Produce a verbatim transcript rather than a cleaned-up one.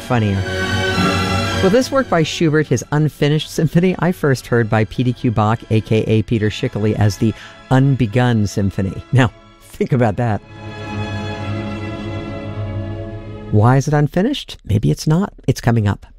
funnier. Well, this work by Schubert, his unfinished symphony, I first heard by P D Q Bach, a k a. Peter Schickele, as the Unbegun Symphony. Now, think about that. Why is it unfinished? Maybe it's not. It's coming up.